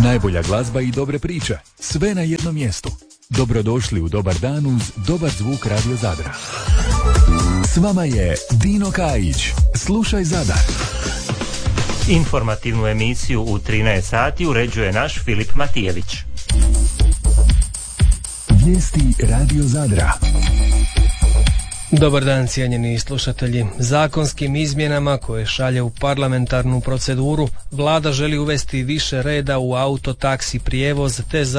Najbolja glazba i dobre priče, sve na jednom mjestu. Dobrodošli u Dobar dan uz dobar zvuk Radio Zadra. S vama je Dino Kajić. Slušaj Zadar. Informativnu emisiju u 13 sati uređuje naš Filip Matijević. Vijesti Radio Zadra. Dobar dan, cijenjeni slušatelji. Zakonskim izmjenama koje šalje u parlamentarnu proceduru, vlada želi uvesti više reda u autotaksi prijevoz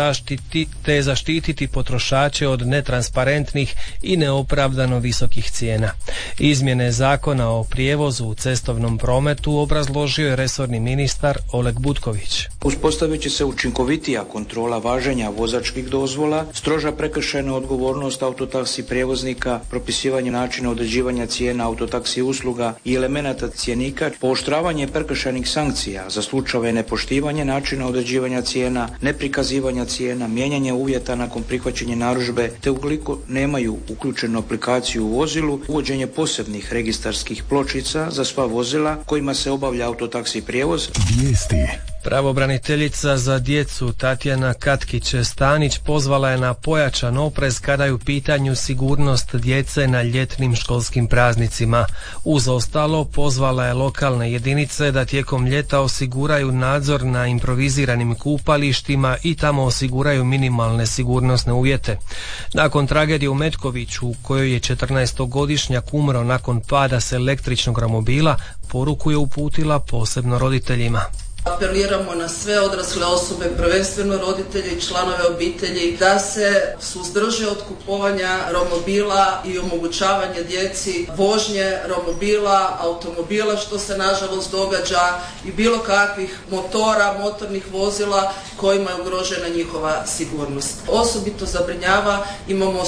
te zaštititi potrošače od netransparentnih i neopravdano visokih cijena. Izmjene zakona o prijevozu u cestovnom prometu obrazložio je resorni ministar Oleg Butković. Uspostavit će se učinkovitija kontrola važenja vozačkih dozvola, stroža prekršajna odgovornost autotaksi prijevoznika, propisivanje načina određivanja cijena autotaksi usluga i elemenata cjenika, pooštravanje prekršajnih sankcija za slučajeve nepoštivanja načina određivanja cijena, neprikazivanja cijena, mijenjanje uvjeta nakon prihvaćanja narudžbe, te ukoliko nemaju uključenu aplikaciju u vozilu, uvođenje posebnih registarskih pločica za sva vozila kojima se obavlja autotaksi prijevoz. Vijesti. Pravobraniteljica za djecu Tatjana Katkić-Stanić pozvala je na pojačan oprez kada je u pitanju sigurnost djece na ljetnim školskim praznicima. Uz ostalo, pozvala je lokalne jedinice da tijekom ljeta osiguraju nadzor na improviziranim kupalištima i tamo osiguraju minimalne sigurnosne uvjete. Nakon tragedije u Metkoviću, u kojoj je 14-godišnjak umro nakon pada s električnog romobila, poruku je uputila posebno roditeljima. Apeliramo na sve odrasle osobe, prvenstveno roditelje i članove obitelji, da se suzdrže od kupovanja romobila i omogućavanja djeci vožnje romobila, automobila, što se nažalost događa, i bilo kakvih motora, motornih vozila kojima je ugrožena njihova sigurnost. Osobito zabrinjava, imamo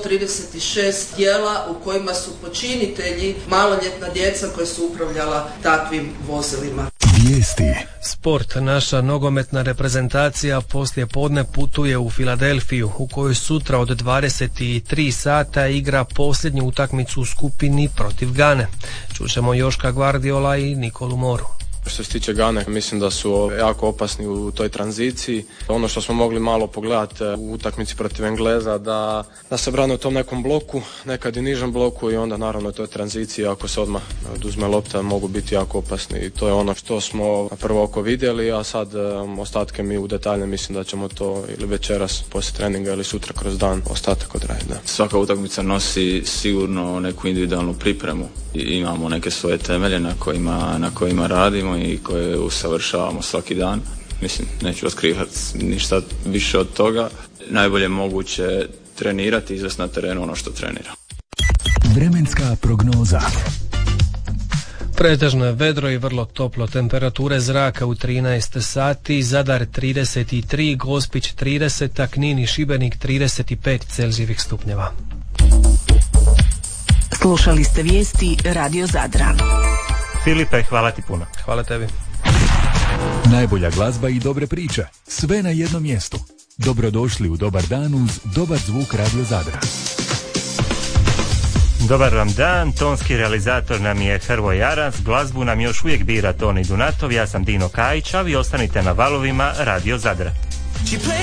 136 djela u kojima su počinitelji maloljetna djeca koja su upravljala takvim vozilima. Vijesti. Sport. Naša nogometna reprezentacija poslije podne putuje u Filadelfiju, u kojoj sutra od 23 sata igra posljednju utakmicu u skupini protiv Gane. Čućemo Joška Gvardiola i Nikolu Moru. Što se tiče Gane, mislim da su jako opasni u toj tranziciji. Ono što smo mogli malo pogledati u utakmici protiv Engleza, da se brane u tom nekom bloku, nekad i nižem bloku, i onda naravno u toj tranziciji, ako se odmah oduzme lopta, mogu biti jako opasni. I to je ono što smo na prvo oko vidjeli, a sad ostatke mi u detalje mislim da ćemo to ili večeras poslije treninga ili sutra kroz dan ostatak odraditi. Da. Svaka utakmica nosi sigurno neku individualnu pripremu. Imamo neke svoje temelje na kojima radimo i koje usavršavamo svaki dan. Mislim, neću otkrivati ništa više od toga. Najbolje moguće trenirati i izvesti na terenu ono što trenira. Vremenska prognoza. Pretežno je vedro i vrlo toplo. Temperature zraka u 13 sati, Zadar 33, Gospić 30, a Knin i Šibenik 35 Celzijevih stupnjeva. Slušali ste vijesti Radio Zadra. Filipe, hvala ti puno. Hvala tebi. Najbolja glazba i dobre priče, sve na jednom mjestu. Dobrodošli u Dobar dan uz dobar zvuk Radio Zadra. Dobar vam dan, tonski realizator nam je Hrvoje Aras, glazbu nam još uvijek bira Toni Dunatov, ja sam Dino Kajić, a vi ostanite na valovima Radio Zadra.